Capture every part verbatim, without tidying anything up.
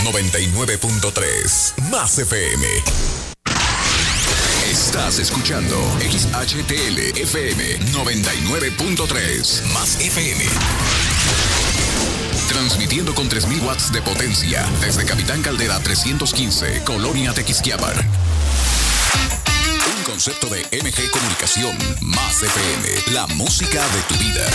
noventa y nueve punto tres, Más F M. Estás escuchando X H T L F M noventa y nueve punto tres, Más F M. Transmitiendo con tres mil watts de potencia desde Capitán Caldera trescientos quince, Colonia Tequisquiapan. Un concepto de M G Comunicación, Más F M, la música de tu vida.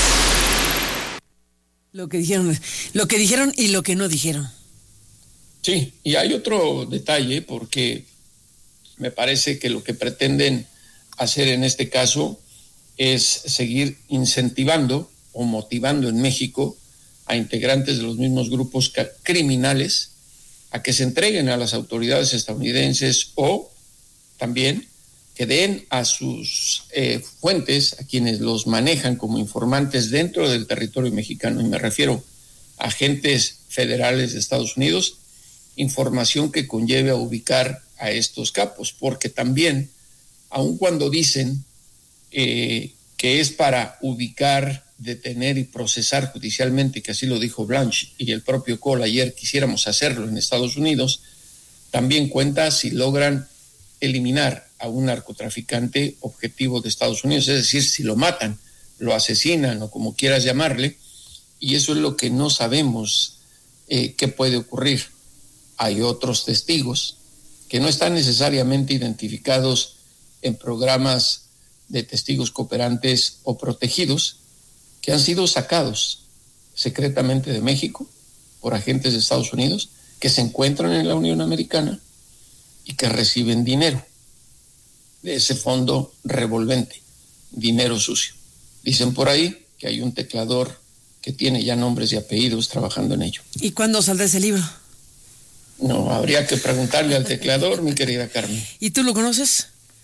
Lo que dijeron, lo que dijeron y lo que no dijeron. Sí, y hay otro detalle, porque me parece que lo que pretenden hacer en este caso es seguir incentivando o motivando en México a integrantes de los mismos grupos criminales a que se entreguen a las autoridades estadounidenses, o también que den a sus eh, fuentes, a quienes los manejan como informantes dentro del territorio mexicano, y me refiero a agentes federales de Estados Unidos, información que conlleve a ubicar a estos capos, porque también, aun cuando dicen eh, que es para ubicar, detener y procesar judicialmente, que así lo dijo Blanche y el propio Cole ayer, quisiéramos hacerlo en Estados Unidos, también cuenta si logran eliminar a un narcotraficante objetivo de Estados Unidos, es decir, si lo matan, lo asesinan o como quieras llamarle, y eso es lo que no sabemos eh, qué puede ocurrir. Hay otros testigos que no están necesariamente identificados en programas de testigos cooperantes o protegidos, que han sido sacados secretamente de México por agentes de Estados Unidos, que se encuentran en la Unión Americana y que reciben dinero de ese fondo revolvente, dinero sucio. Dicen por ahí que hay un teclador que tiene ya nombres y apellidos trabajando en ello. ¿Y cuándo saldrá ese libro? No, habría que preguntarle al teclador, mi querida Carmen. ¿Y tú lo conoces?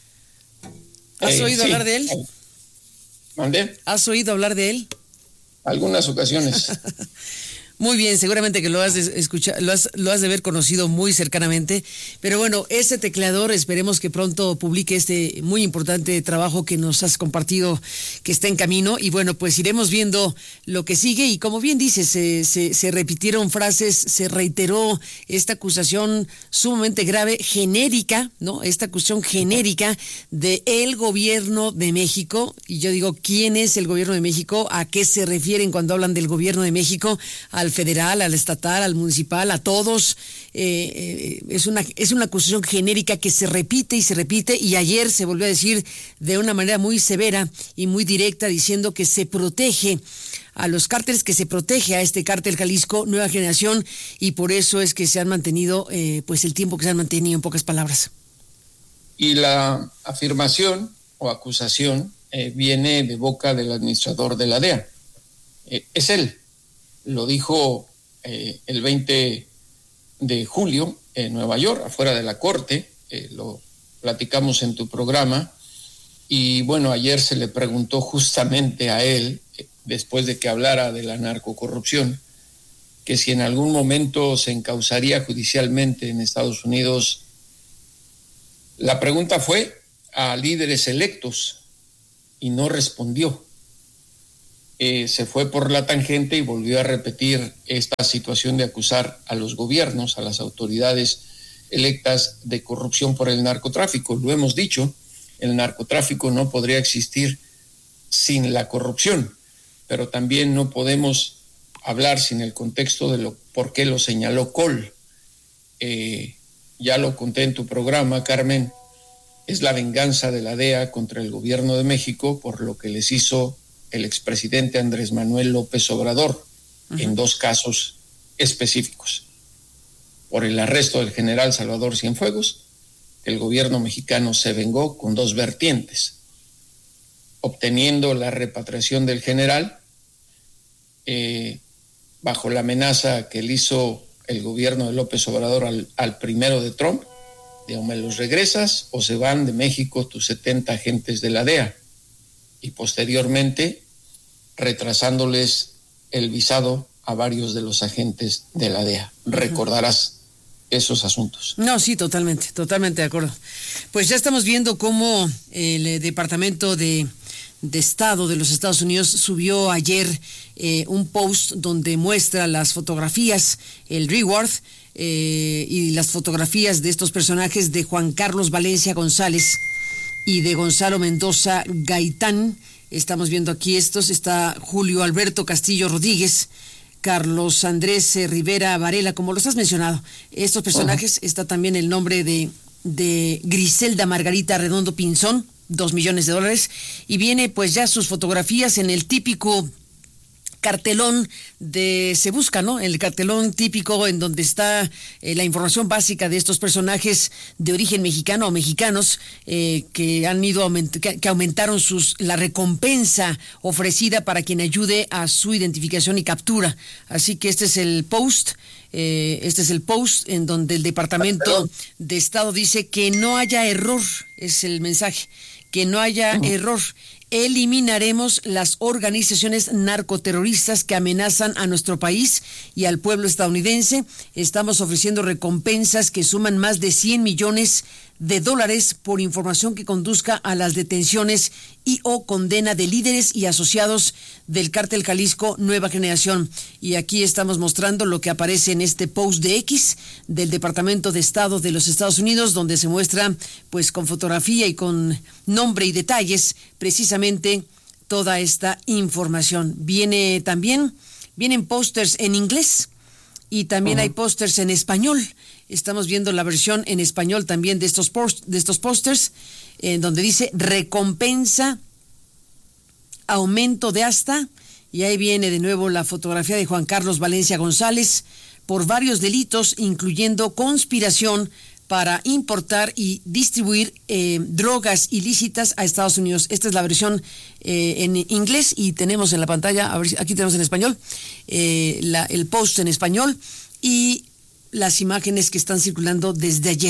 ¿Has eh, oído sí. hablar de él? ¿Mandé? ¿Has oído hablar de él? Algunas ocasiones. Muy bien, seguramente que lo has de escuchar, lo has, lo has de haber conocido muy cercanamente, pero bueno, ese tecleador esperemos que pronto publique este muy importante trabajo que nos has compartido, que está en camino, y bueno, pues iremos viendo lo que sigue, y como bien dices, se, se, se repitieron frases, se reiteró esta acusación sumamente grave, genérica, ¿no? Esta acusación genérica de el gobierno de México, y yo digo, ¿quién es el gobierno de México? ¿A qué se refieren cuando hablan del gobierno de México? Al federal, al estatal, al municipal, a todos. Eh, eh, es una es una acusación genérica que se repite y se repite, y ayer se volvió a decir de una manera muy severa y muy directa, diciendo que se protege a los cárteles, que se protege a este cártel Jalisco Nueva Generación, y por eso es que se han mantenido eh, pues el tiempo que se han mantenido, en pocas palabras. Y la afirmación o acusación eh, viene de boca del administrador de la D E A. Eh, es él. Lo dijo eh, el veinte de julio en Nueva York, afuera de la corte, eh, lo platicamos en tu programa, y bueno, ayer se le preguntó justamente a él, eh, después de que hablara de la narcocorrupción, que si en algún momento se encausaría judicialmente en Estados Unidos. La pregunta fue a líderes electos y no respondió. Eh, se fue por la tangente y volvió a repetir esta situación de acusar a los gobiernos, a las autoridades electas de corrupción por el narcotráfico. Lo hemos dicho, el narcotráfico no podría existir sin la corrupción, pero también no podemos hablar sin el contexto de lo por qué lo señaló Cole. Eh, ya lo conté en tu programa, Carmen, es la venganza de la D E A contra el gobierno de México por lo que les hizo el expresidente Andrés Manuel López Obrador, uh-huh. en dos casos específicos. Por el arresto del general Salvador Cienfuegos, el gobierno mexicano se vengó con dos vertientes, obteniendo la repatriación del general eh, bajo la amenaza que le hizo el gobierno de López Obrador al, al primero de Trump, de o me los regresas o se van de México tus setenta agentes de la D E A, y posteriormente retrasándoles el visado a varios de los agentes de la D E A. Uh-huh. Recordarás esos asuntos. No, sí, totalmente, totalmente de acuerdo. Pues ya estamos viendo cómo el Departamento de, de Estado de los Estados Unidos subió ayer eh, un post donde muestra las fotografías, el reward eh, y las fotografías de estos personajes de Juan Carlos Valencia González y de Gonzalo Mendoza Gaitán. Estamos viendo aquí estos, está Julio Alberto Castillo Rodríguez, Carlos Andrés eh, Rivera Varela, como los has mencionado. Estos personajes, uh-huh. Está también el nombre de, de Griselda Margarita Redondo Pinzón, dos millones de dólares, y viene pues ya sus fotografías en el típico cartelón de Se Busca, ¿no? El cartelón típico en donde está eh, la información básica de estos personajes de origen mexicano o mexicanos eh, que han ido aument- que, que aumentaron sus la recompensa ofrecida para quien ayude a su identificación y captura. Así que este es el post, eh, este es el post en donde el Departamento de Estado dice que no haya error, es el mensaje, que no haya uh-huh. error. Eliminaremos las organizaciones narcoterroristas que amenazan a nuestro país y al pueblo estadounidense. Estamos ofreciendo recompensas que suman más de cien millones de dólares por información que conduzca a las detenciones y o condena de líderes y asociados del Cártel Jalisco Nueva Generación. Y aquí estamos mostrando lo que aparece en este post de X del Departamento de Estado de los Estados Unidos, donde se muestra pues con fotografía y con nombre y detalles precisamente toda esta información. Viene también, vienen pósters en inglés y también uh-huh. hay pósters en español. Estamos viendo la versión en español también de estos post, de estos pósters, en donde dice recompensa, aumento de hasta, y ahí viene de nuevo la fotografía de Juan Carlos Valencia González por varios delitos, incluyendo conspiración para importar y distribuir eh, drogas ilícitas a Estados Unidos. Esta es la versión eh, en inglés y tenemos en la pantalla, a ver, aquí tenemos en español, eh, la, el post en español y las imágenes que están circulando desde ayer.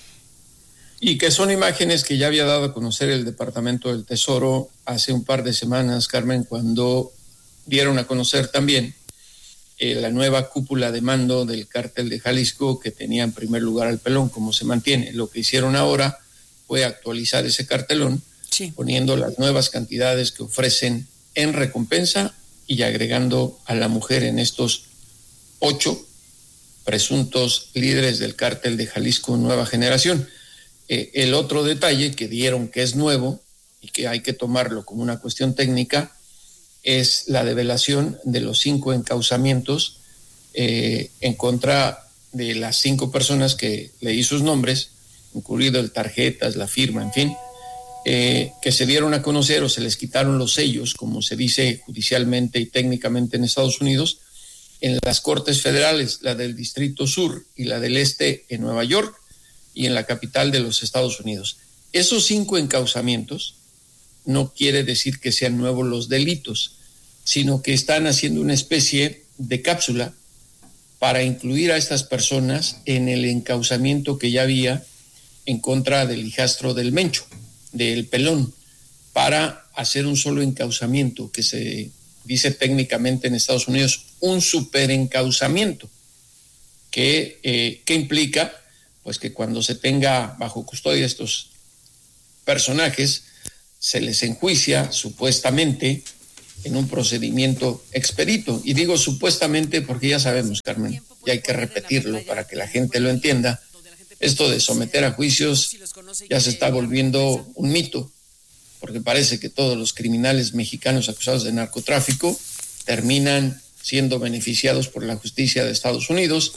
Y que son imágenes que ya había dado a conocer el Departamento del Tesoro hace un par de semanas, Carmen, cuando dieron a conocer también eh, la nueva cúpula de mando del Cártel de Jalisco, que tenía en primer lugar al Pelón, como se mantiene. Lo que hicieron ahora fue actualizar ese cartelón, sí. poniendo las nuevas cantidades que ofrecen en recompensa y agregando a la mujer en estos ocho presuntos líderes del Cártel de Jalisco Nueva Generación. Eh, el otro detalle que dieron que es nuevo y que hay que tomarlo como una cuestión técnica es la develación de los cinco encauzamientos eh, en contra de las cinco personas que leí sus nombres, incluido el tarjetas, la firma, en fin, eh, que se dieron a conocer o se les quitaron los sellos, como se dice judicialmente y técnicamente en Estados Unidos, en las Cortes Federales, la del Distrito Sur y la del Este en Nueva York y en la capital de los Estados Unidos. Esos cinco encauzamientos no quiere decir que sean nuevos los delitos, sino que están haciendo una especie de cápsula para incluir a estas personas en el encauzamiento que ya había en contra del hijastro del Mencho, del Pelón, para hacer un solo encauzamiento que se dice técnicamente en Estados Unidos un superencauzamiento, que, eh, que implica pues que cuando se tenga bajo custodia estos personajes, se les enjuicia supuestamente en un procedimiento expedito. Y digo supuestamente porque ya sabemos, Carmen, y hay que repetirlo para que la gente lo entienda, esto de someter a juicios ya se está volviendo un mito, porque parece que todos los criminales mexicanos acusados de narcotráfico terminan siendo beneficiados por la justicia de Estados Unidos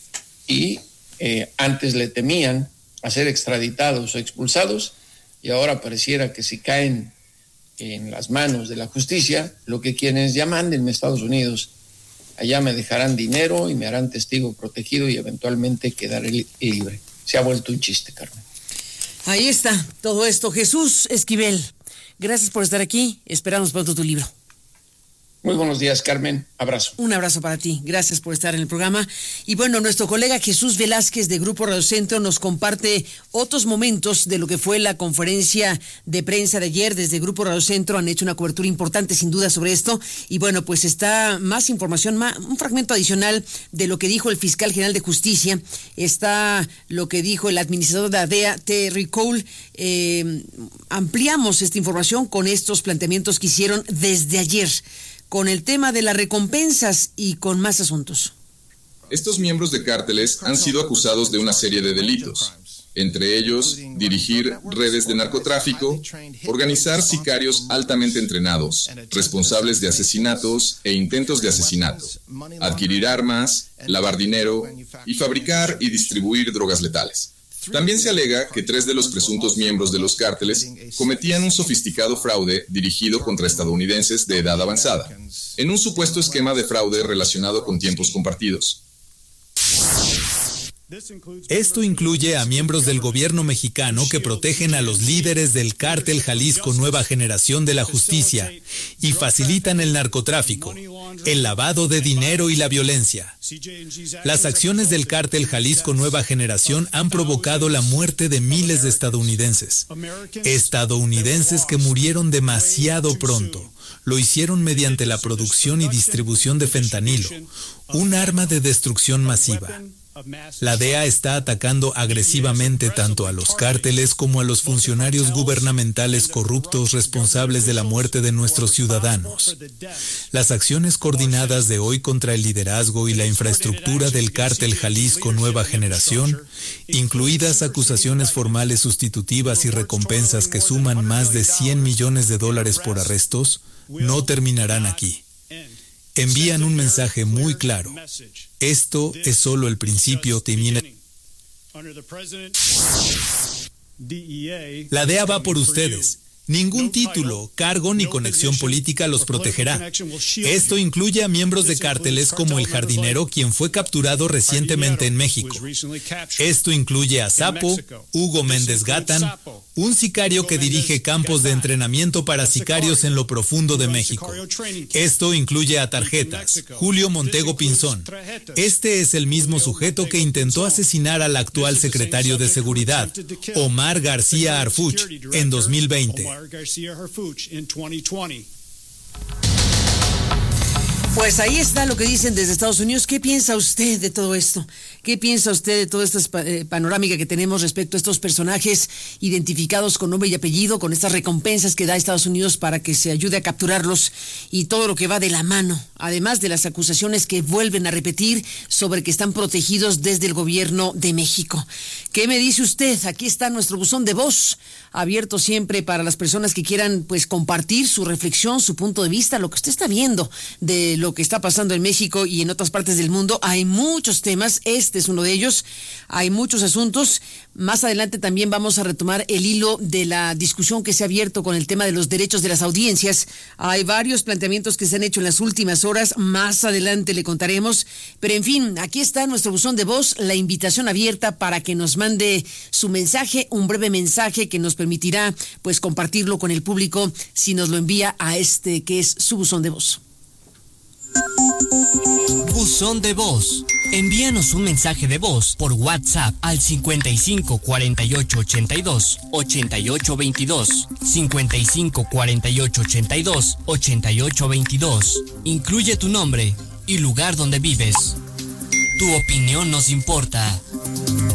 y eh, antes le temían a ser extraditados o expulsados y ahora pareciera que si caen en las manos de la justicia, lo que quieren es ya mándenme a Estados Unidos, allá me dejarán dinero y me harán testigo protegido y eventualmente quedaré libre. Se ha vuelto un chiste, Carmen. Ahí está todo esto. Jesús Esquivel, gracias por estar aquí. Esperamos pronto tu libro. Muy buenos días, Carmen. Abrazo. Un abrazo para ti. Gracias por estar en el programa. Y bueno, nuestro colega Jesús Velázquez de Grupo Radio Centro nos comparte otros momentos de lo que fue la conferencia de prensa de ayer. Desde Grupo Radio Centro han hecho una cobertura importante, sin duda, sobre esto. Y bueno, pues está más información, más, un fragmento adicional de lo que dijo el fiscal general de justicia. Está lo que dijo el administrador de la D E A, Terry Cole. Eh, ampliamos esta información con estos planteamientos que hicieron desde ayer, con el tema de las recompensas y con más asuntos. Estos miembros de cárteles han sido acusados de una serie de delitos, entre ellos dirigir redes de narcotráfico, organizar sicarios altamente entrenados, responsables de asesinatos e intentos de asesinato, adquirir armas, lavar dinero y fabricar y distribuir drogas letales. También se alega que tres de los presuntos miembros de los cárteles cometían un sofisticado fraude dirigido contra estadounidenses de edad avanzada, en un supuesto esquema de fraude relacionado con tiempos compartidos. Esto incluye a miembros del gobierno mexicano que protegen a los líderes del cártel Jalisco Nueva Generación de la Justicia y facilitan el narcotráfico, el lavado de dinero y la violencia. Las acciones del cártel Jalisco Nueva Generación han provocado la muerte de miles de estadounidenses. Estadounidenses que murieron demasiado pronto. Lo hicieron mediante la producción y distribución de fentanilo, un arma de destrucción masiva. La D E A está atacando agresivamente tanto a los cárteles como a los funcionarios gubernamentales corruptos responsables de la muerte de nuestros ciudadanos. Las acciones coordinadas de hoy contra el liderazgo y la infraestructura del cártel Jalisco Nueva Generación, incluidas acusaciones formales sustitutivas y recompensas que suman más de cien millones de dólares por arrestos, no terminarán aquí. Envían un mensaje muy claro. Esto es solo el principio. La D E A va por ustedes. Ningún título, cargo ni conexión política los protegerá. Esto incluye a miembros de cárteles como el Jardinero, quien fue capturado recientemente en México. Esto incluye a Sapo, Hugo Méndez Gatán, un sicario que dirige campos de entrenamiento para sicarios en lo profundo de México. Esto incluye a Tarjetas, Julio Montego Pinzón. Este es el mismo sujeto que intentó asesinar al actual secretario de Seguridad, Omar García Harfuch, en dos mil veinte. Pues ahí está lo que dicen desde Estados Unidos. ¿Qué piensa usted de todo esto? ¿Qué piensa usted de toda esta eh, panorámica que tenemos respecto a estos personajes identificados con nombre y apellido, con estas recompensas que da Estados Unidos para que se ayude a capturarlos y todo lo que va de la mano, además de las acusaciones que vuelven a repetir sobre que están protegidos desde el gobierno de México? ¿Qué me dice usted? Aquí está nuestro buzón de voz, abierto siempre para las personas que quieran pues compartir su reflexión, su punto de vista, lo que usted está viendo de lo que está pasando en México y en otras partes del mundo. Hay muchos temas, este es uno de ellos, hay muchos asuntos. Más adelante también vamos a retomar el hilo de la discusión que se ha abierto con el tema de los derechos de las audiencias. Hay varios planteamientos que se han hecho en las últimas horas, más adelante le contaremos, pero en fin, aquí está nuestro buzón de voz, la invitación abierta para que nos mande su mensaje, un breve mensaje que nos permitirá pues compartirlo con el público si nos lo envía a este que es su buzón de voz. Buzón de voz. Envíanos un mensaje de voz por WhatsApp al cincuenta y cinco cuarenta y ocho ochenta y dos ochenta y ocho veintidós, cincuenta y cinco cuarenta y ocho ochenta y dos ochenta y ocho veintidós. Incluye tu nombre y lugar donde vives. Tu opinión nos importa.